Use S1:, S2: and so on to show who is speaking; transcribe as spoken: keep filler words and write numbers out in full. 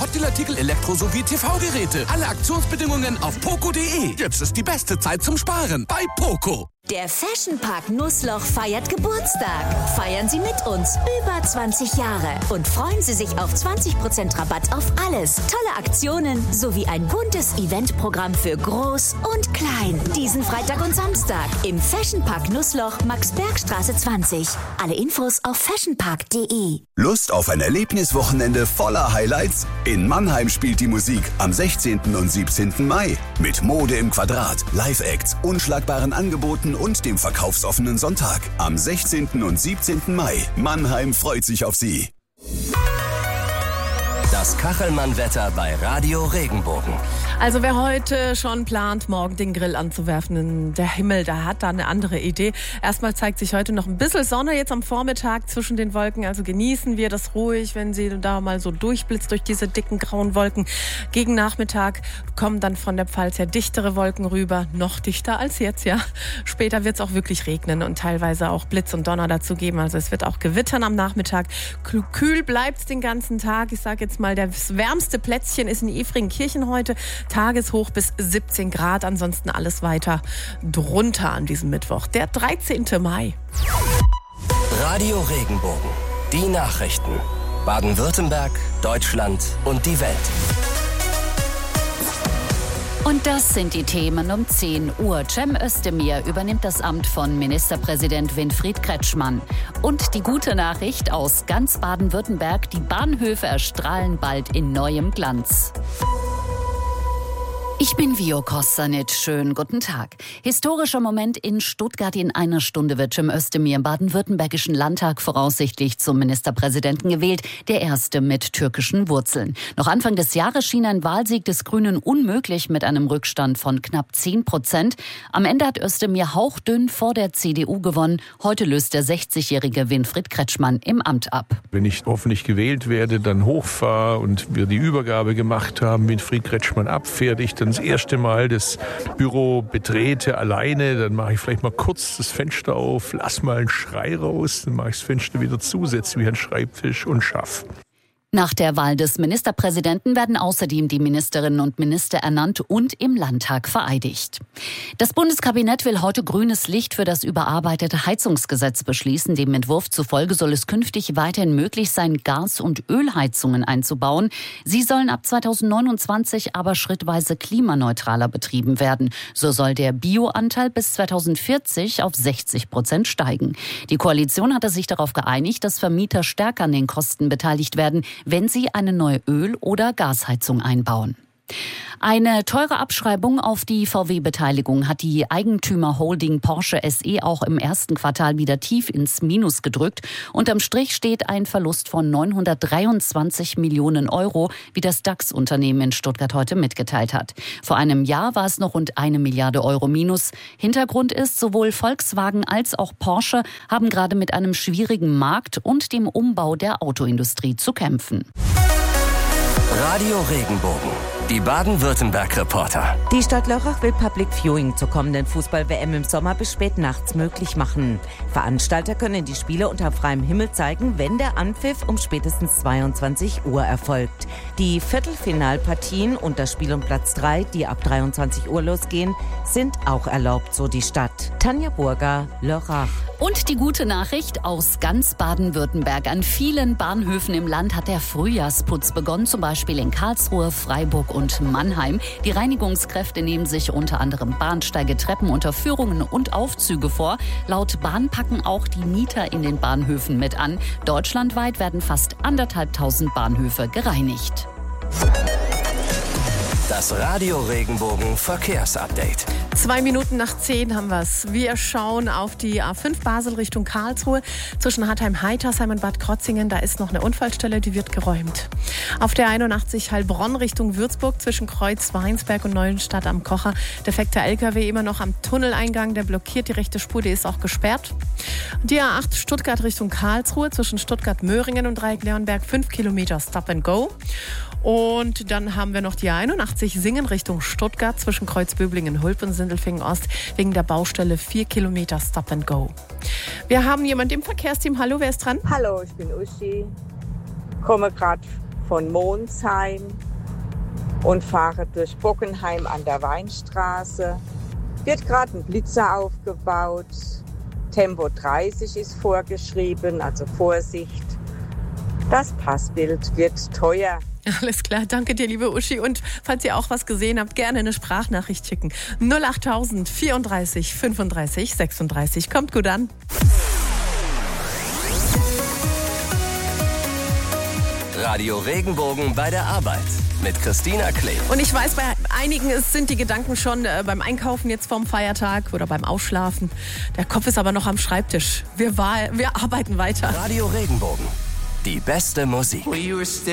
S1: Hotdeal-Artikel, Elektro- sowie T V-Geräte. Alle Aktionsbedingungen auf poco punkt de. Jetzt ist die beste Zeit zum Sparen bei Poco.
S2: Der Fashion Park Nussloch feiert Geburtstag. Feiern Sie mit uns über zwanzig Jahre und freuen Sie sich auf zwanzig Prozent Rabatt auf alles. Tolle Aktionen sowie ein buntes Eventprogramm für Groß und Klein. Diesen Freitag und Samstag im Fashion Park Nussloch, Maxbergstraße zwanzig. Alle Infos auf fashionpark punkt de.
S3: Lust auf ein Erlebniswochenende voller Highlights? In Mannheim spielt die Musik am sechzehnten und siebzehnten Mai. Mit Mode im Quadrat, Live-Acts, unschlagbaren Angeboten und dem verkaufsoffenen Sonntag. Am sechzehnten und siebzehnten Mai. Mannheim freut sich auf Sie.
S4: Das Kachelmann-Wetter bei Radio Regenbogen.
S5: Also wer heute schon plant, morgen den Grill anzuwerfen, der Himmel, der hat da eine andere Idee. Erstmal zeigt sich heute noch ein bisschen Sonne jetzt am Vormittag zwischen den Wolken. Also genießen wir das ruhig, wenn sie da mal so durchblitzt durch diese dicken grauen Wolken. Gegen Nachmittag kommen dann von der Pfalz her dichtere Wolken rüber. Noch dichter als jetzt, ja. Später wird es auch wirklich regnen und teilweise auch Blitz und Donner dazu geben. Also es wird auch gewittern am Nachmittag. Kühl bleibt es den ganzen Tag. Ich sage jetzt mal, das wärmste Plätzchen ist in Efringkirchen heute. Tageshoch bis siebzehn Grad, ansonsten alles weiter drunter an diesem Mittwoch, der dreizehnten Mai.
S4: Radio Regenbogen, die Nachrichten. Baden-Württemberg, Deutschland und die Welt.
S6: Und das sind die Themen um zehn Uhr. Cem Özdemir übernimmt das Amt von Ministerpräsident Winfried Kretschmann. Und die gute Nachricht aus ganz Baden-Württemberg: Die Bahnhöfe erstrahlen bald in neuem Glanz. Ich bin Vio Kostanic. Schönen guten Tag. Historischer Moment in Stuttgart. In einer Stunde wird Cem Özdemir im baden-württembergischen Landtag voraussichtlich zum Ministerpräsidenten gewählt. Der erste mit türkischen Wurzeln. Noch Anfang des Jahres schien ein Wahlsieg des Grünen unmöglich mit einem Rückstand von knapp zehn Prozent. Am Ende hat Özdemir hauchdünn vor der C D U gewonnen. Heute löst der sechzigjährige Winfried Kretschmann im Amt ab.
S7: Wenn ich hoffentlich gewählt werde, dann hochfahre und wir die Übergabe gemacht haben, Winfried Kretschmann abfertigt, dann das erste Mal das Büro betrete alleine, dann mache ich vielleicht mal kurz das Fenster auf, lass mal einen Schrei raus, dann mache ich das Fenster wieder zu, setze mich an den Schreibtisch und schaff.
S6: Nach der Wahl des Ministerpräsidenten werden außerdem die Ministerinnen und Minister ernannt und im Landtag vereidigt. Das Bundeskabinett will heute grünes Licht für das überarbeitete Heizungsgesetz beschließen. Dem Entwurf zufolge soll es künftig weiterhin möglich sein, Gas- und Ölheizungen einzubauen. Sie sollen ab zweitausendneunundzwanzig aber schrittweise klimaneutraler betrieben werden. So soll der Bioanteil bis zweitausendvierzig auf sechzig Prozent steigen. Die Koalition hatte sich darauf geeinigt, dass Vermieter stärker an den Kosten beteiligt werden, wenn sie eine neue Öl- oder Gasheizung einbauen. Eine teure Abschreibung auf die V W-Beteiligung hat die Eigentümerholding Porsche S E auch im ersten Quartal wieder tief ins Minus gedrückt. Unterm Strich steht ein Verlust von neunhundertdreiundzwanzig Millionen Euro, wie das DAX-Unternehmen in Stuttgart heute mitgeteilt hat. Vor einem Jahr war es noch rund eine Milliarde Euro Minus. Hintergrund ist, sowohl Volkswagen als auch Porsche haben gerade mit einem schwierigen Markt und dem Umbau der Autoindustrie zu kämpfen.
S4: Radio Regenbogen, die Baden-Württemberg-Reporter.
S8: Die Stadt Lörrach will Public Viewing zur kommenden Fußball-W M im Sommer bis spät nachts möglich machen. Veranstalter können die Spiele unter freiem Himmel zeigen, wenn der Anpfiff um spätestens zweiundzwanzig Uhr erfolgt. Die Viertelfinalpartien und das Spiel um Platz drei, die ab dreiundzwanzig Uhr losgehen, sind auch erlaubt, so die Stadt. Tanja Burger, Lörrach.
S6: Und die gute Nachricht aus ganz Baden-Württemberg. An vielen Bahnhöfen im Land hat der Frühjahrsputz begonnen, zum Beispiel in Karlsruhe, Freiburg und Mannheim. Die Reinigungskräfte nehmen sich unter anderem Bahnsteige, Treppen, Unterführungen und Aufzüge vor. Laut Bahn packen auch die Mieter in den Bahnhöfen mit an. Deutschlandweit werden fast anderthalbtausend Bahnhöfe gereinigt.
S4: Das Radio Regenbogen Verkehrsupdate.
S5: Zwei Minuten nach zehn haben wir es. Wir schauen auf die A fünf Basel Richtung Karlsruhe. Zwischen Hartheim-Heitersheim und Bad Krotzingen, da ist noch eine Unfallstelle, die wird geräumt. Auf der einundachtzig Heilbronn Richtung Würzburg zwischen Kreuz-Weinsberg und Neuenstadt am Kocher. Defekter L K W immer noch am Tunneleingang, der blockiert die rechte Spur, die ist auch gesperrt. Die A acht Stuttgart Richtung Karlsruhe zwischen Stuttgart-Möhringen und Dreieck-Leonberg fünf Kilometer Stop and Go. Und dann haben wir noch die A einundachtzig Singen Richtung Stuttgart zwischen Kreuzböblingen-Hulp und Sindelfingen-Ost wegen der Baustelle vier Kilometer Stop and Go. Wir haben jemanden im Verkehrsteam. Hallo, wer ist dran?
S9: Hallo, ich bin Uschi. Komme gerade von Monsheim und fahre durch Bockenheim an der Weinstraße. Wird gerade ein Blitzer aufgebaut. Tempo dreißig ist vorgeschrieben, also Vorsicht. Das Passbild wird teuer.
S5: Alles klar, danke dir, liebe Uschi. Und falls ihr auch was gesehen habt, gerne eine Sprachnachricht schicken. null achttausend vierunddreißig fünfunddreißig sechsunddreißig. Kommt gut an.
S4: Radio Regenbogen bei der Arbeit mit Christina Klee.
S5: Und ich weiß, bei einigen ist, sind die Gedanken schon äh, beim Einkaufen jetzt vorm Feiertag oder beim Ausschlafen. Der Kopf ist aber noch am Schreibtisch. Wir, war, wir arbeiten weiter.
S4: Radio Regenbogen. Die beste Musik.